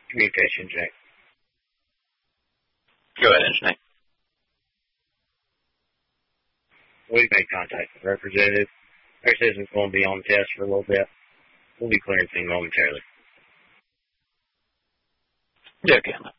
Communication check. Go ahead, Engineer. We've made contact with the representative. Our citizen's going to be on the test for a little bit. We'll be clearing things momentarily. Yeah, okay.